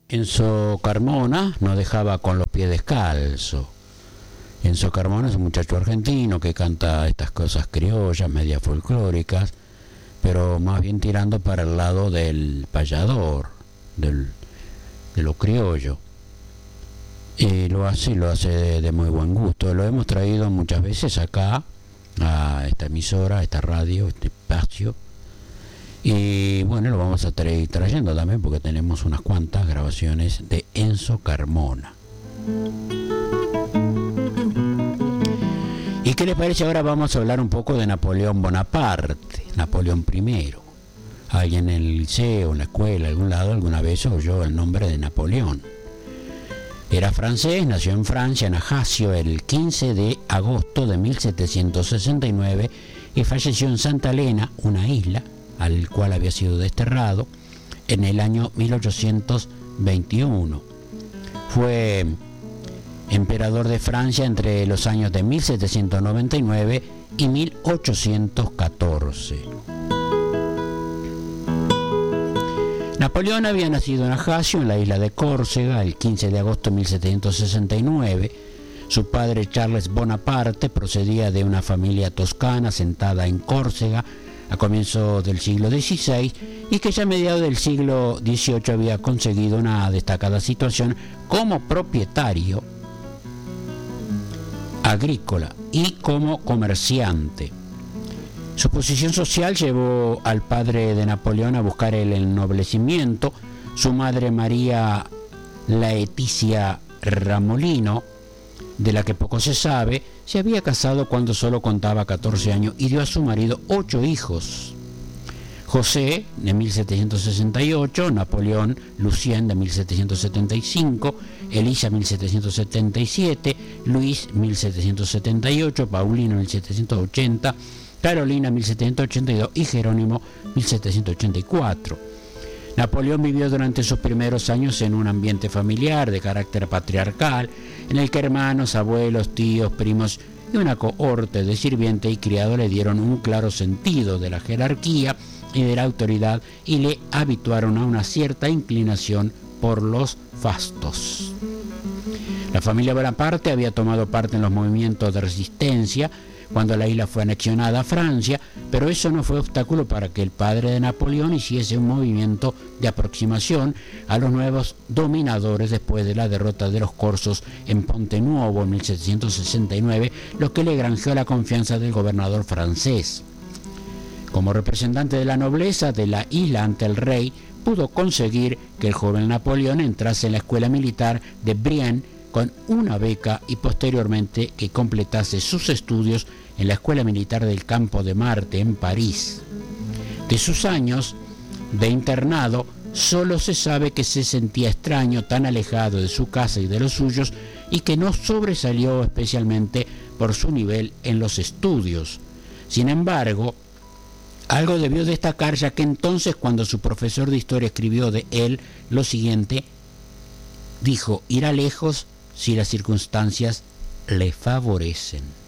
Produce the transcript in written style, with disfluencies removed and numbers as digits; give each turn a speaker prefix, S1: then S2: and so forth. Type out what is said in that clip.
S1: Enzo Carmona nos dejaba con los pies descalzos. Enzo Carmona es un muchacho argentino que canta estas cosas criollas, medias folclóricas, pero más bien tirando para el lado del payador, de lo criollo. Y lo hace de muy buen gusto. Lo hemos traído muchas veces acá, a esta emisora, a esta radio, este espacio. Y bueno, lo vamos a ir trayendo también porque tenemos unas cuantas grabaciones de Enzo Carmona. ¿Y qué les parece? Ahora vamos a hablar un poco de Napoleón Bonaparte, Napoleón I. Alguien en el liceo, en la escuela, en algún lado, alguna vez oyó el nombre de Napoleón. Era francés, nació en Francia, en Ajaccio, el 15 de agosto de 1769 y falleció en Santa Elena, una isla al cual había sido desterrado, en el año 1821. Fue emperador de Francia entre los años de 1799 y 1814. Napoleón había nacido en Ajaccio, en la isla de Córcega, el 15 de agosto de 1769. Su padre, Charles Bonaparte, procedía de una familia toscana sentada en Córcega a comienzos del siglo XVI y que ya a mediados del siglo XVIII había conseguido una destacada situación como propietario agrícola y como comerciante. Su posición social llevó al padre de Napoleón a buscar el ennoblecimiento. Su madre, María Laetitia Ramolino, de la que poco se sabe, se había casado cuando solo contaba 14 años y dio a su marido 8 hijos. José, de 1768, Napoleón Lucien, de 1775, Elisa, 1777, Luis, 1778, Paulino, 1780, Carolina, 1782 y Jerónimo, 1784. Napoleón vivió durante sus primeros años en un ambiente familiar de carácter patriarcal, en el que hermanos, abuelos, tíos, primos y una cohorte de sirvientes y criados le dieron un claro sentido de la jerarquía y de la autoridad y le habituaron a una cierta inclinación por los fastos. La familia Bonaparte había tomado parte en los movimientos de resistencia cuando la isla fue anexionada a Francia, pero eso no fue obstáculo para que el padre de Napoleón hiciese un movimiento de aproximación a los nuevos dominadores después de la derrota de los corsos en Ponte Nuevo en 1769, lo que le granjeó la confianza del gobernador francés. Como representante de la nobleza de la isla ante el rey, pudo conseguir que el joven Napoleón entrase en la escuela militar de Brienne con una beca y posteriormente que completase sus estudios en la Escuela Militar del Campo de Marte en París. De sus años de internado, solo se sabe que se sentía extraño, tan alejado de su casa y de los suyos, y que no sobresalió especialmente por su nivel en los estudios. Sin embargo, algo debió destacar, ya que entonces, cuando su profesor de historia escribió de él lo siguiente, dijo: irá lejos si las circunstancias le favorecen.